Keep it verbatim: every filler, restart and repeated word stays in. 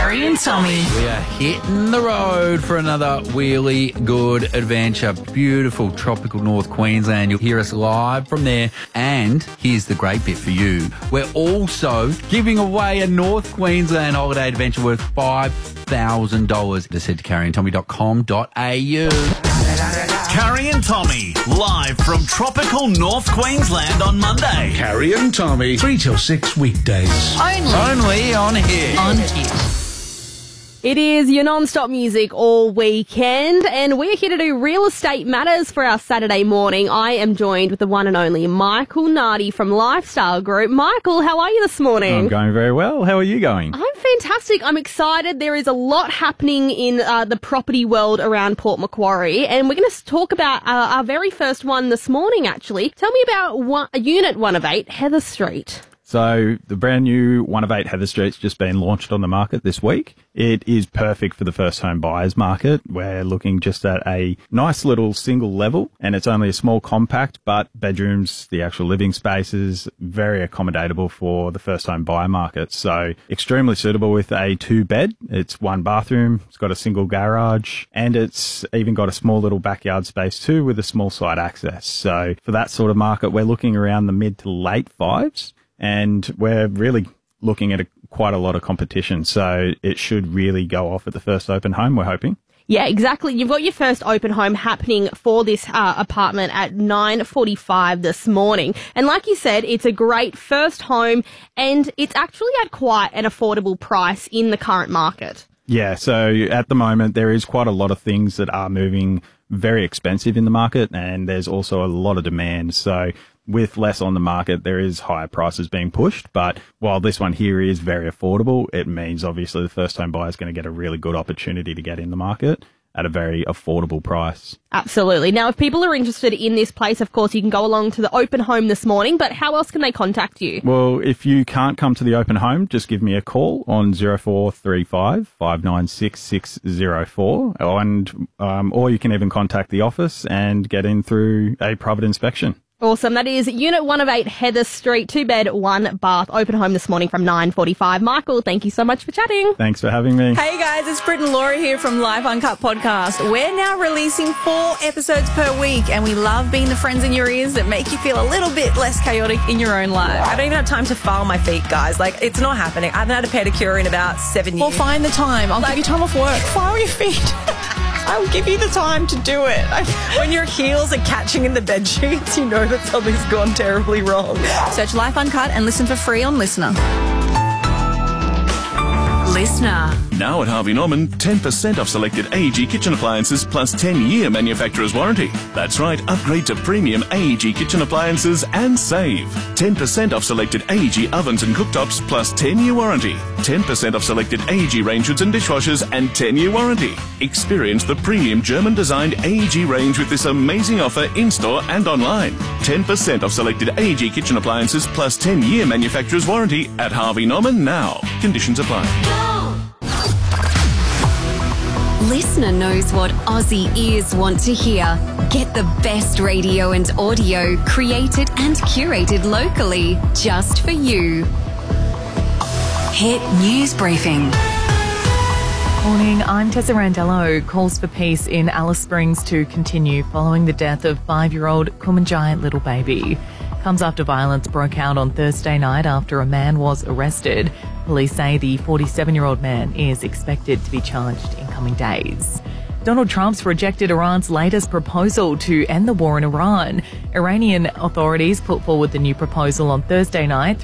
Carrie and Tommy. We are hitting the road for another really good adventure. Beautiful tropical North Queensland. You'll hear us live from there. And here's the great bit for you. We're also giving away a North Queensland holiday adventure worth five thousand dollars. Just head to carrie and tommy dot com dot a u. Carrie and Tommy, live from tropical North Queensland on Monday. Carrie and Tommy, three till six weekdays. Only, Only on here. on here. It is your non-stop music all weekend, and we're here to do real estate matters for our Saturday morning. I am joined with the one and only Michael Nardi from Lifestyle Group. Michael, how are you this morning? I'm going very well. How are you going? I'm fantastic. I'm excited. There is a lot happening in uh, the property world around Port Macquarie, and we're going to talk about uh, our very first one this morning, actually. Tell me about one, Unit one of eight, Heather Street. So the brand new one of eight Heather Street's just been launched on the market this week. It is perfect for the first home buyers market. We're looking just at a nice little single level, and it's only a small compact, but bedrooms, the actual living spaces, very accommodatable for the first home buyer market. So extremely suitable with a two bed. It's one bathroom. It's got a single garage, and it's even got a small little backyard space too with a small side access. So for that sort of market, we're looking around the mid to late fives. And we're really looking at a, quite a lot of competition. So it should really go off at the first open home, we're hoping. Yeah, exactly. You've got your first open home happening for this uh, apartment at nine forty-five this morning. And like you said, it's a great first home, and it's actually at quite an affordable price in the current market. Yeah, so at the moment, there is quite a lot of things that are moving very expensive in the market, and there's also a lot of demand. So with less on the market, there is higher prices being pushed. But while this one here is very affordable, it means obviously the first home buyer is going to get a really good opportunity to get in the market at a very affordable price. Absolutely. Now, if people are interested in this place, of course, you can go along to the open home this morning, but how else can they contact you? Well, if you can't come to the open home, just give me a call on zero four three five, five nine six, six zero four, and, um, or you can even contact the office and get in through a private inspection. Awesome. That is Unit one of eight Heather Street, two bed, one bath, open home this morning from nine forty-five. Michael, thank you so much for chatting. Thanks for having me. Hey guys, it's Britt and Laura here from Live Uncut Podcast. We're now releasing four episodes per week, and we love being the friends in your ears that make you feel a little bit less chaotic in your own life. I don't even have time to file my feet, guys. Like, it's not happening. I haven't had a pedicure in about seven years. Well, find the time. I'll Like- give you time off work. File your feet. I'll give you the time to do it. When your heels are catching in the bed sheets, you know that something's gone terribly wrong. Search Life Uncut and listen for free on Listener. Listener. Now at Harvey Norman, ten percent off selected A E G kitchen appliances plus ten-year manufacturer's warranty. That's right, upgrade to premium A E G kitchen appliances and save. ten percent off selected A E G ovens and cooktops plus ten-year warranty. ten percent off selected A E G range hoods and dishwashers and ten-year warranty. Experience the premium German-designed A E G range with this amazing offer in-store and online. ten percent off selected A E G kitchen appliances plus ten-year manufacturer's warranty at Harvey Norman now. Conditions apply. Listener knows what Aussie ears want to hear. Get the best radio and audio created and curated locally just for you. Hit News Briefing. Morning, I'm Tessa Randello. Calls for peace in Alice Springs to continue following the death of five-year-old Kumanjai little baby. Comes after violence broke out on Thursday night after a man was arrested. Police say the forty-seven-year-old man is expected to be charged in coming days. Donald Trump's rejected Iran's latest proposal to end the war in Iran. Iranian authorities put forward the new proposal on Thursday night.